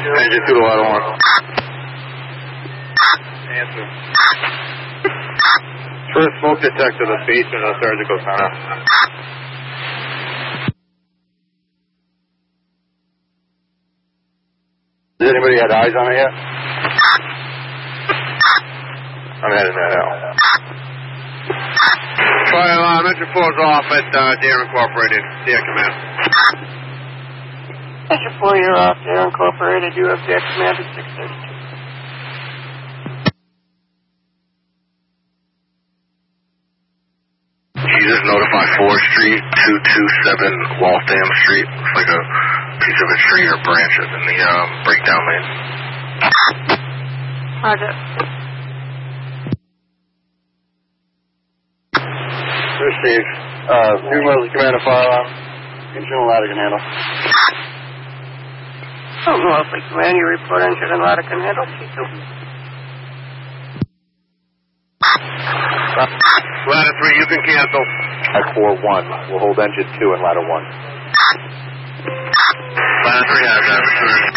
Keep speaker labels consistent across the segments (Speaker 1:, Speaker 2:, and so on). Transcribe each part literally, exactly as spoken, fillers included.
Speaker 1: Engine two to ladder one. Answer. First smoke detector, the basement of the surgical center. Has anybody had eyes on it yet? I'm heading that out. Fire alarm, engine four's off at uh, Dare Incorporated. Dare Command.
Speaker 2: Engine four, you're off. Dare Incorporated. You have Dare Command at six thirty-two.
Speaker 1: Jesus, notify fourth Street, two two seven Waltham Street. Looks like a piece of a tree or branches in the uh, breakdown lane.
Speaker 2: Roger.
Speaker 1: Received. Uh, new Mosley Commander fire alarm. Engine and ladder can handle.
Speaker 2: Oh, Mosley Command, you report engine and ladder can handle. T two.
Speaker 1: Ladder three, you can cancel.
Speaker 3: At four one, we'll hold engine two and ladder one.
Speaker 1: Ladder three has that.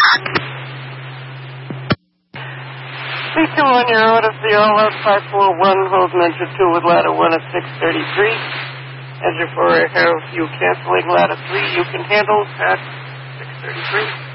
Speaker 2: T two on your order, the all out five four one, holding engine two with ladder one at six thirty-three. Engine four, have you canceling ladder three, you can handle at six thirty-three.